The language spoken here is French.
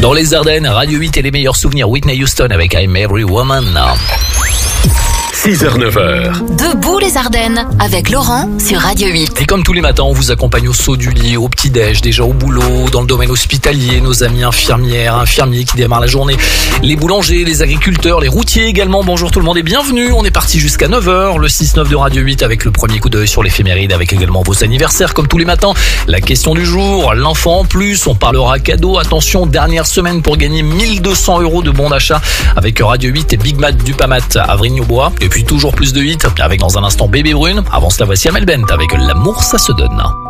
Dans les Ardennes, Radio 8 et les meilleurs souvenirs, Whitney Houston avec I'm Every Woman. 6h-9h. Debout les Ardennes, avec Laurent sur Radio 8. Et comme tous les matins, on vous accompagne au saut du lit, au petit-déj, déjà au boulot, dans le domaine hospitalier, nos amis infirmiers qui démarrent la journée, les boulangers, les agriculteurs, les routiers également. Bonjour tout le monde et bienvenue. On est parti jusqu'à 9h, le 6-9 de Radio 8 avec le premier coup d'œil sur l'éphéméride, avec également vos anniversaires comme tous les matins. La question du jour, l'enfant en plus, on parlera cadeau. Attention, dernière semaine pour gagner 1200 € de bons d'achat avec Radio 8 et Big Mat du Pamat à Vrigne-au-Bois. Et puis toujours plus de hits avec dans un instant Bébé Brune. Avant cela, voici Amel Bent avec L'amour ça se donne.